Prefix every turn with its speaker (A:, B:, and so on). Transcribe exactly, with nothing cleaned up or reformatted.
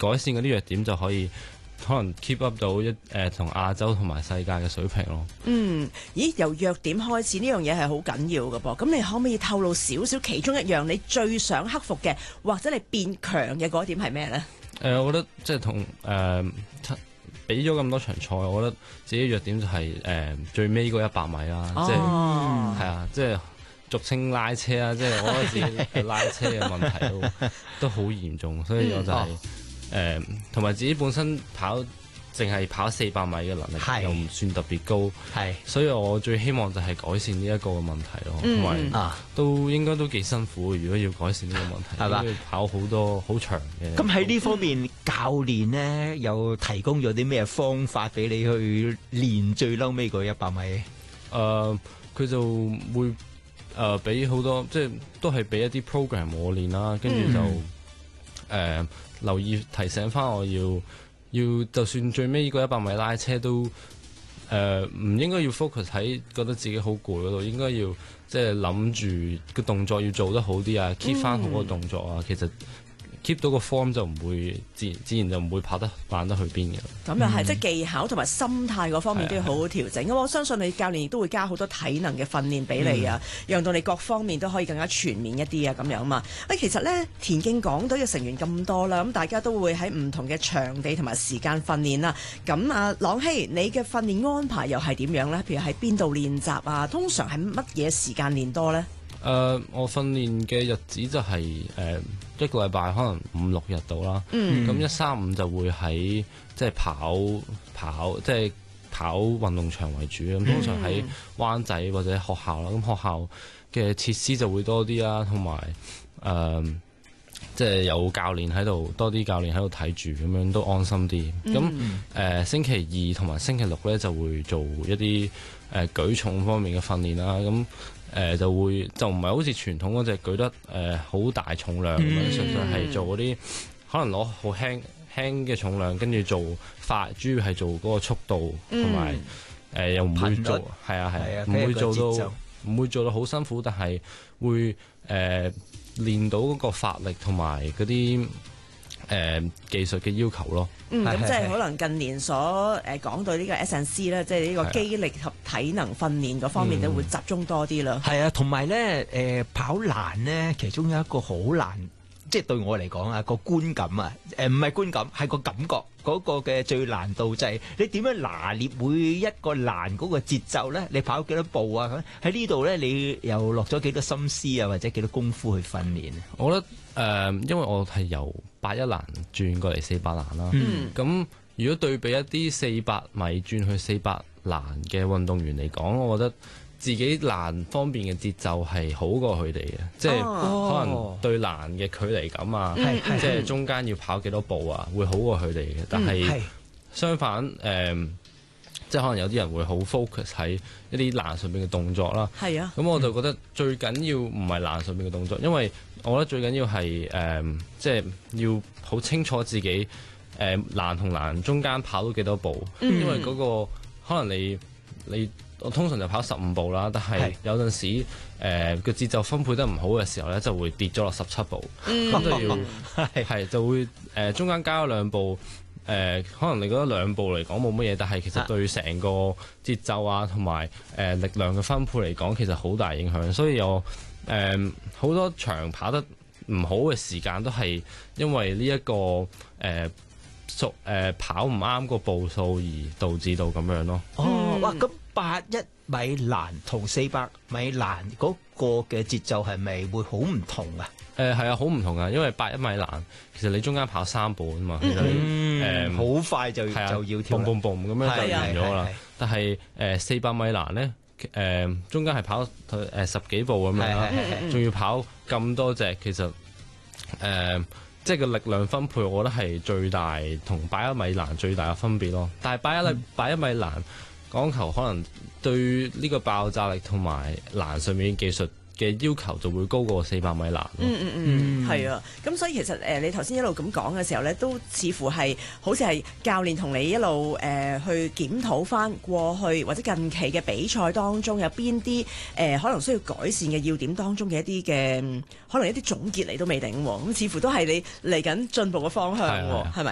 A: 改善嗰啲弱點就可以可能 keep up 到一誒同亞洲同埋世界嘅水平咯。
B: 嗯，咦，由弱點開始呢樣嘢係好緊要嘅噃。咁你可唔可以透露少少其中一樣你最想克服嘅，或者你變強嘅嗰點係咩呢？
A: 誒、呃，我覺得即係同誒俾咗咁多場賽，我覺得自己弱點就係、是、誒、呃、最尾嗰一百米啦，
B: 哦、
A: 即係係啊，即係俗稱拉車啊，即係我覺得自己拉車嘅問題都都好嚴重，所以我就係誒同埋自己本身跑淨係跑四百米嘅能力又唔算特別高，係，所以我最希望就係改善呢一個嘅問題咯，同埋、嗯、都應該都幾辛苦，如果要改善呢個問題，係嘛？要跑好多好長嘅。咁喺呢方面，教練呢有提供咗啲咩方法俾你去練最嬲尾嗰一百米？誒、呃，佢就會誒俾好多，即係都係俾一啲 program 我練啦，跟住就誒、嗯呃、留意提醒翻我要。要就算最尾嗰一百米拉車都誒唔、呃、應該要 focus 喺覺得自己好攰嗰度，應該要即係諗住個動作要做得好啲啊 keep 翻好個動作啊、嗯、其實 keep 到個 form 就唔會自然自然就唔會跑得慢得去邊嘅。咁又係，即係技巧同埋心態嗰方面都要好好調整。咁我相信你教練亦都會加好多體能嘅訓練俾你啊、嗯，讓到你各方面都可以更加全面一啲啊咁樣啊嘛。喂，其實咧田徑港隊嘅成員咁多啦，咁大家都會喺唔同嘅場地同埋時間訓練啦。咁啊，朗希，你嘅訓練安排又係點樣咧？譬如喺邊度練習啊？通常係乜嘢時間練多咧？誒、呃，我訓練嘅日子就係、是、誒、呃、一個禮拜可能五六日到啦。嗯，咁一三五就會喺即係跑跑即係跑運動場為主。咁通常喺灣仔或者學校啦。咁學校嘅設施就會多啲啦，同埋誒即係有教練喺度，多啲教練喺度睇住，咁樣都安心啲。咁誒、嗯呃、星期二同埋星期六咧就會做一啲誒、呃、舉重方面嘅訓練啦。咁誒、呃、就會就唔係好似傳統嗰隻舉得誒好、呃、大重量咁樣，純粹係做嗰啲可能攞好輕輕嘅重量，跟住做快，主要係做嗰個速度同埋誒又唔會做係啊係啊，唔、啊、會做到唔會做到好辛苦，但係會誒、呃、練到嗰個發力同埋嗰啲誒技術嘅要求咯。嗯，咁即係可能近年所誒講到呢個 S and C 啦，即係呢個肌力及體能訓練嗰方面都會集中多啲啦。係啊，同埋咧誒跑欄咧，其中有一個好難，即係對我嚟講啊個觀感啊，誒唔係觀感，係個感覺嗰個嘅最難度就係你點樣拿捏每一個欄嗰個節奏咧？你跑幾多步啊？喺呢度咧，你又落咗幾多心思啊，或者幾多功夫去訓練？我覺得誒、呃，因為我係由八一欄轉過嚟四百欄啦。咁、嗯、如果對比一啲四百米轉去四百欄嘅運動員嚟講，我覺得自己欄方面嘅節奏係好過佢哋嘅，即係可能對欄嘅距離感啊，嗯、即係中間要跑幾多步啊，會好過佢哋嘅。但係相反，誒、呃，即係可能有啲人會好 focus 喺一啲欄上面嘅動作啦。係啊，咁我就覺得最緊要唔係欄上面嘅動作，因為我覺得最緊要係誒、呃，即係要好清楚自己誒欄同欄中間跑到幾多步，嗯、因為嗰、那個可能你你我通常就跑十五步啦，但係有陣時誒個節奏分配得唔好嘅時候咧，就會跌咗落十七步，咁、嗯、就要係就會誒、呃、中間加咗兩步，誒、呃、可能你覺得兩步嚟講冇乜嘢，但係其實對成個節奏啊同埋誒力量嘅分配嚟講，其實好大影響，所以我誒好、呃、多場跑得唔好嘅時間都係因為呢、這、一個誒熟誒跑唔啱個步數而導致到咁樣咯。哦，哇！咁八一米欄同四百米欄嗰個嘅節奏係咪會好唔同啊？誒係啊，好唔同啊！因為八一米欄其實你中間跑三步啊嘛，其實誒好、嗯、快就、啊、就要跳蹦蹦蹦咁樣就完咗啦。但係誒四百米欄咧，誒、呃、中間係跑誒、呃、十幾步咁樣啦，仲要跑咁多隻，其實誒。呃即係個力量分配，我覺得係最大同八一米欄最大嘅分別咯。但係八一八一米欄講求可能對呢個爆炸力同埋欄上面嘅技術嘅要求就會高過四百米欄咯。嗯嗯嗯，係、嗯、啊。咁所以其實誒、呃，你頭先一路咁講嘅時候咧，都似乎係好似係教練同你一路誒、呃、去檢討翻過去或者近期嘅比賽當中有邊啲誒可能需要改善嘅要點當中嘅一啲嘅可能一啲總結嚟都未定喎。咁似乎都係你嚟緊進步嘅方向喎，係咪？